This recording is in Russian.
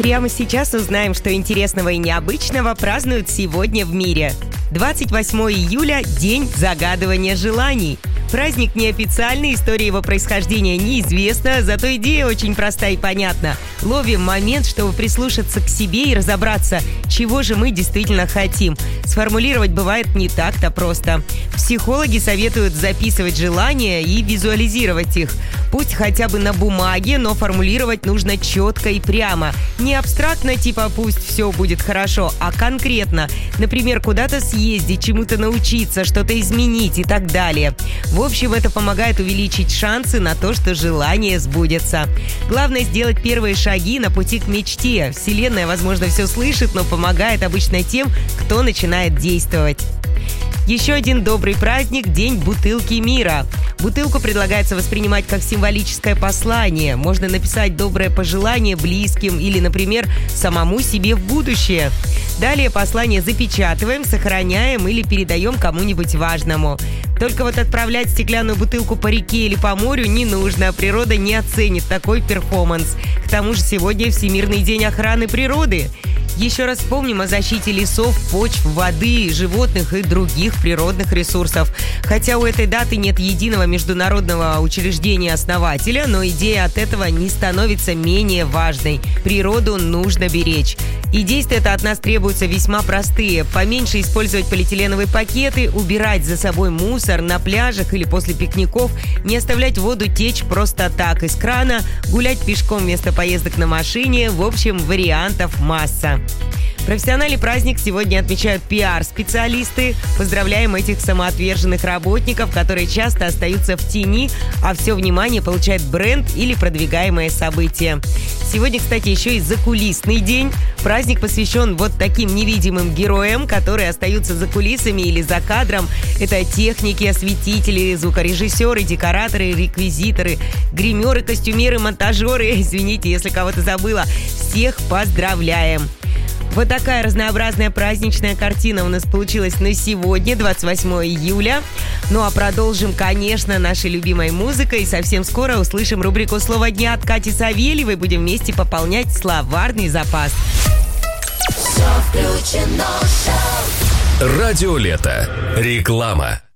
Прямо сейчас узнаем, что интересного и необычного празднуют сегодня в мире. 28 июля – День загадывания желаний. Праздник неофициальный, история его происхождения неизвестна, зато идея очень проста и понятна. Ловим момент, чтобы прислушаться к себе и разобраться, чего же мы действительно хотим. Сформулировать бывает не так-то просто. Психологи советуют записывать желания и визуализировать их. Пусть хотя бы на бумаге, но формулировать нужно четко и прямо. Не абстрактно, типа «пусть все будет хорошо», а конкретно. Например, куда-то съездить, чему-то научиться, что-то изменить и так далее. В общем, это помогает увеличить шансы на то, что желание сбудется. Главное сделать первые шаги на пути к мечте. Вселенная, возможно, все слышит, но помогает обычно тем, кто начинает действовать. Еще один добрый праздник – День бутылки мира. Бутылку предлагается воспринимать как символическое послание. Можно написать доброе пожелание близким или, например, самому себе в будущее. Далее послание запечатываем, сохраняем или передаем кому-нибудь важному. Только вот отправлять стеклянную бутылку по реке или по морю не нужно. Природа не оценит такой перформанс. К тому же сегодня Всемирный день охраны природы. Еще раз вспомним о защите лесов, почв, воды, животных и других природных ресурсов. Хотя у этой даты нет единого международного учреждения-основателя, но идея от этого не становится менее важной. Природу нужно беречь. И действия-то от нас требуются весьма простые. Поменьше использовать полиэтиленовые пакеты, убирать за собой мусор на пляжах или после пикников, не оставлять воду течь просто так из крана, гулять пешком вместо поездок на машине. В общем, вариантов масса. Профессиональный праздник сегодня отмечают пиар-специалисты. Поздравляем этих самоотверженных работников, которые часто остаются в тени, а все внимание получает бренд или продвигаемое событие. Сегодня, кстати, еще и закулисный день. Праздник посвящен вот таким невидимым героям, которые остаются за кулисами или за кадром. Это техники, осветители, звукорежиссеры, декораторы, реквизиторы, гримеры, костюмеры, монтажеры. Извините, если кого-то забыла. Всех поздравляем! Вот такая разнообразная праздничная картина у нас получилась на сегодня, 28 июля. Ну а продолжим, конечно, нашей любимой музыкой. Совсем скоро услышим рубрику «Слово дня» от Кати Савельевой. Будем вместе пополнять словарный запас. Все включено, шоу. Радио Лето. Реклама.